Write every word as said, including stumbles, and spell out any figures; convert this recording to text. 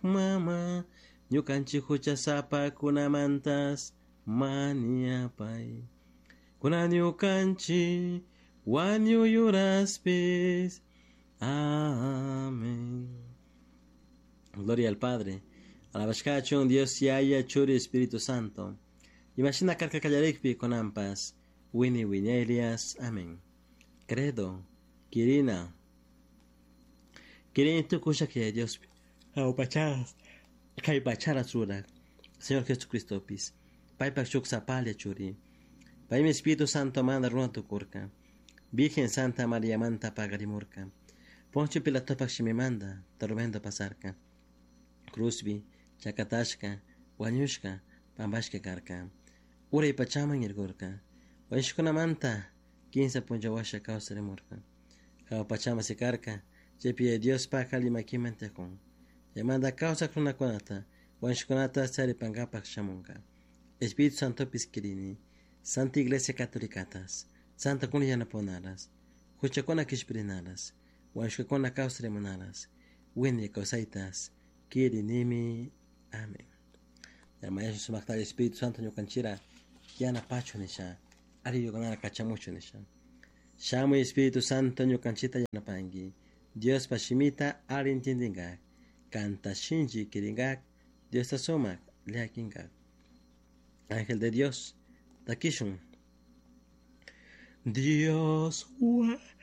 mama ñukanchik huchasapa kunamantas maniapay kuna ñukanchik wañuyuraspis. Amén. Gloria al Padre, a la Vashkachon, Dios Yaya, Churi, Espíritu Santo. Imagina carca callarikpi con ampas, Winnie Winelias. Amén. Credo, Kirina. Kirina tu kusha que Dios. Aupacharas. Kaipacharas rurak. Señor Jesucristo pis. Paipak chuk sapalia churi. Pai mi Espíritu Santo manda ruan tu kurka. Virgen Santa María Manta Pagarimurka. Poncho Pilatopak Shimimanda, Tormento Pasarka. Cruzbi, Chakatashka, Wanyushka, Pambashka Karka. Ura y Pachaman Irgurka. Wanyushkuna Manta, quince Punjawasha Causa de Murka. Kao Pachama Sikarka, Jepi Dios Pakali Makimantekon. Yamanda Causa Kruna Konata, Wanyushkunata Sari Pangapak Shamunka. Espíritu Santo Piskirini, Santa Iglesia Catolicatas. Santa Kunyana Ponaras, Huchakona Kishprinaras, Wanshkakona Kausremonaras, Winnie Cosaitas, Kiri Nimi, Amén. Yamayash Sumaktar Espíritu Santo Ñukanchira, Yana Pacho Nisha, Ari Yoganara Cachamucho Nisha. Shamu Espíritu Santo Ñukanchita Yana Pangi, Dios Pashimita Arintindingak, Canta Shinji Kiringak, Dios Tasomak, Leakingak. Ángel de Dios, Takishun. Dios,